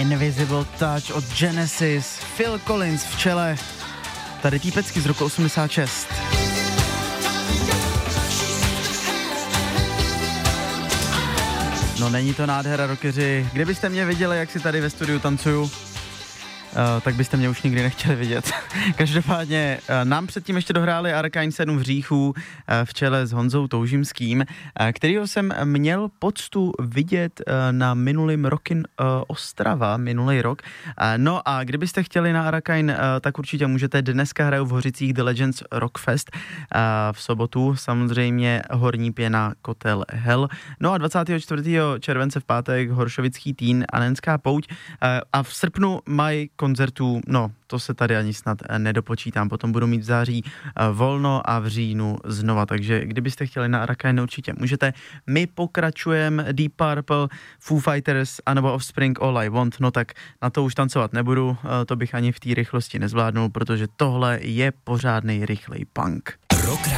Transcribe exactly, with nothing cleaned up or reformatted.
Invisible Touch od Genesis, Phil Collins v čele. Tady týpecky z roku osmdesát šest. No není to nádhera, rockeři. Kdybyste mě viděli, jak si tady ve studiu tancuju, Uh, tak byste mě už nikdy nechtěli vidět. Každopádně uh, nám předtím ještě dohráli Arcane sedm hříchů uh, v čele s Honzou Toužimským, uh, kterýho jsem měl poctu vidět uh, na minulým Rockin uh, Ostrava, minulý rok. Uh, no a kdybyste chtěli na Arcane, uh, tak určitě můžete. Dneska hrajou v Hořicích The Legends Rockfest. Uh, v sobotu samozřejmě Horní pěna, Kotel Hell. No a dvacátého čtvrtého července v pátek Horšovický Týn a Nenská pouť. Uh, a v srpnu mají koncertů, no, to se tady ani snad nedopočítám, potom budu mít v září volno a v říjnu znova, takže kdybyste chtěli na Arcane, určitě můžete. My pokračujeme Deep Purple, Foo Fighters anebo Offspring All I Want, no tak na to už tancovat nebudu, to bych ani v té rychlosti nezvládnul, protože tohle je pořádnej rychlej punk. Rock